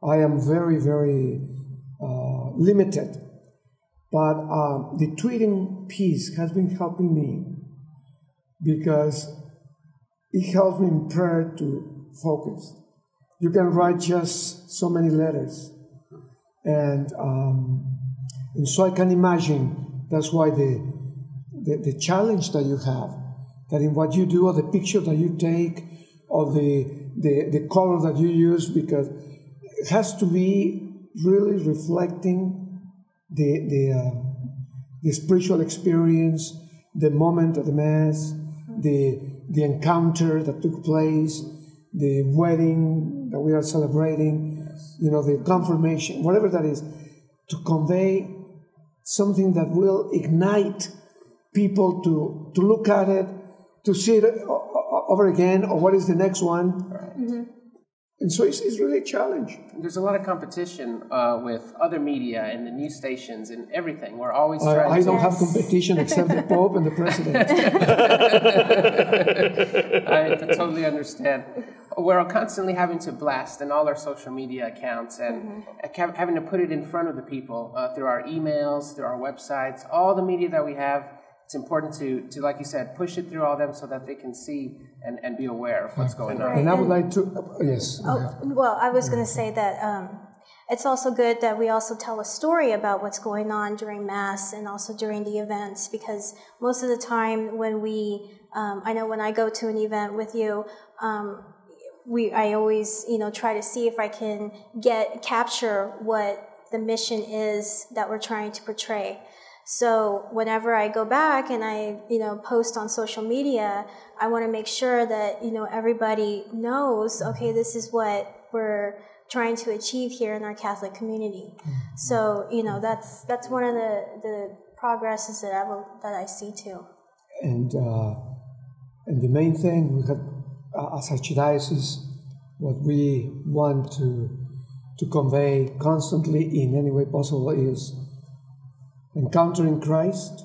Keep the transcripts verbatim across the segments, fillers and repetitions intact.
I am very, very uh, limited. But um, the tweeting piece has been helping me because it helps me in prayer to focus. You can write just so many letters. And, um, and so I can imagine that's why the, the, the challenge that you have, that in what you do or the picture that you take or the, the, the color that you use, because it has to be really reflecting the, the, uh, the spiritual experience, the moment of the Mass, the, the encounter that took place, the wedding that we are celebrating, you know, the confirmation, whatever that is, to convey something that will ignite people to, to look at it, to see it over again, or what is the next one. Mm-hmm. And so it's, it's really a challenge. There's a lot of competition uh, with other media and the news stations and everything. We're always I, trying I to... don't have competition except the Pope and the President. I totally understand. We're constantly having to blast in all our social media accounts and mm-hmm. having to put it in front of the people uh, through our emails, through our websites, all the media that we have. It's important to, to, like you said, push it through all them so that they can see and, and be aware of what's going on. And I would like to, uh, yes. Oh, well, I was going to say that um, it's also good that we also tell a story about what's going on during Mass and also during the events, because most of the time when we, um, I know when I go to an event with you, um, we, I always, you know, try to see if I can get, capture what the mission is that we're trying to portray. So whenever I go back and I, you know, post on social media, I want to make sure that, you know, everybody knows, okay, this is what we're trying to achieve here in our Catholic community. So, you know, that's that's one of the, the progresses that I will, that I see too. And uh, and the main thing we have uh, as Archdiocese, what we want to to convey constantly in any way possible is encountering Christ,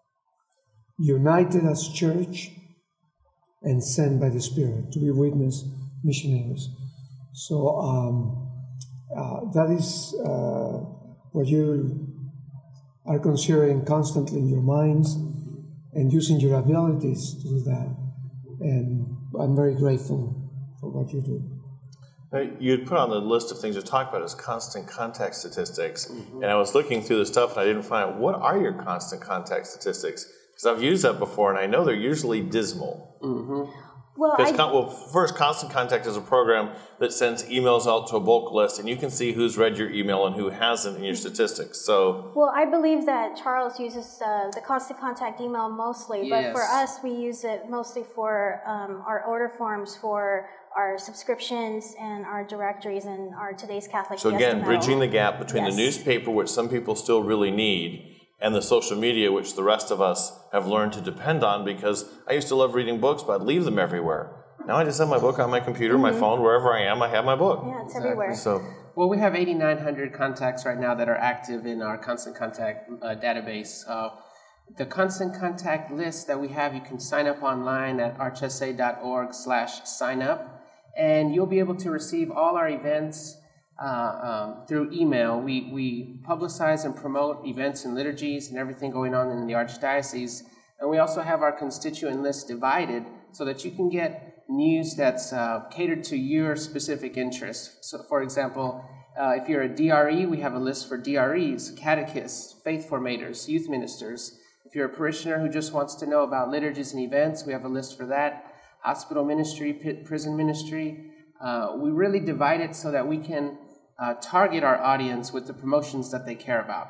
united as church, and sent by the Spirit to be witness missionaries. So um, uh, that is uh, what you are considering constantly in your minds and using your abilities to do that. And I'm very grateful for what you do. You'd put on the list of things to talk about as constant contact statistics, mm-hmm. and I was looking through the stuff and I didn't find out, what are your constant contact statistics? Because I've used that before and I know they're usually dismal. Mm-hmm. Well, I, con well, first, Constant Contact is a program that sends emails out to a bulk list, and you can see who's read your email and who hasn't in your statistics. So, well, I believe that Charles uses uh, the Constant Contact email mostly, yes. but for us, we use it mostly for um, our order forms for our subscriptions and our directories and our Today's Catholic. So again, bridging the gap between yes. the newspaper, which some people still really need, and the social media, which the rest of us have learned to depend on, because I used to love reading books, but I'd leave them everywhere. Now I just have my book on my computer, mm-hmm. my phone, wherever I am, I have my book. Yeah, it's exactly. everywhere. So, well, we have eighty-nine hundred contacts right now that are active in our Constant Contact uh, database. Uh, the Constant Contact list that we have, you can sign up online at archsa.org slash sign up, and you'll be able to receive all our events Uh, um, through email. We, we publicize and promote events and liturgies and everything going on in the Archdiocese. And we also have our constituent list divided so that you can get news that's uh, catered to your specific interests. So, for example, uh, if you're a D R E, we have a list for D R Es, catechists, faith formators, youth ministers. If you're a parishioner who just wants to know about liturgies and events, we have a list for that. Hospital ministry, prison ministry. Uh, we really divide it so that we can Uh, target our audience with the promotions that they care about.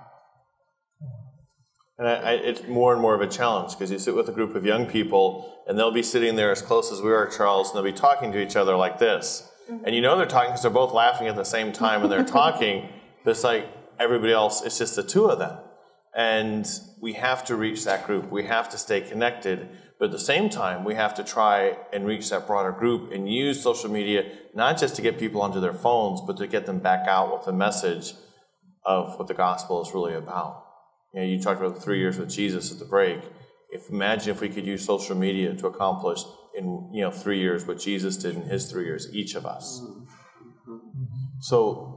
And I, I, it's more and more of a challenge, because you sit with a group of young people and they'll be sitting there as close as we are, Charles, and they'll be talking to each other like this. Mm-hmm. And you know they're talking because they're both laughing at the same time and they're talking, but it's like everybody else, it's just the two of them. And we have to reach that group. We have to stay connected. But at the same time, we have to try and reach that broader group and use social media, not just to get people onto their phones, but to get them back out with the message of what the gospel is really about. You know, you talked about the three years with Jesus at the break. If imagine if we could use social media to accomplish in you know three years what Jesus did in his three years, each of us. So